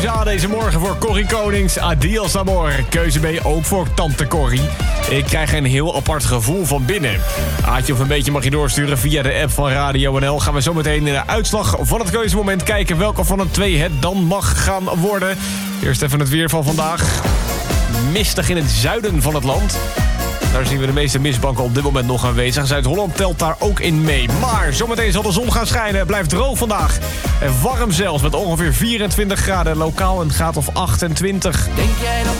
keuze A deze morgen voor Corrie Konings. Adios amor. Keuze B ook voor tante Corrie. Ik krijg een heel apart gevoel van binnen. Aatje of een beetje mag je doorsturen via de app van Radio NL. Gaan we zo meteen in de uitslag van het keuzemoment kijken welke van de twee het dan mag gaan worden. Eerst even het weer van vandaag. Mistig in het zuiden van het land. Daar zien we de meeste mistbanken op dit moment nog aanwezig. Zuid-Holland telt daar ook in mee. Maar zometeen zal de zon gaan schijnen. Het blijft droog vandaag. En warm zelfs met ongeveer 24 graden. Lokaal een graad of 28. Denk jij dat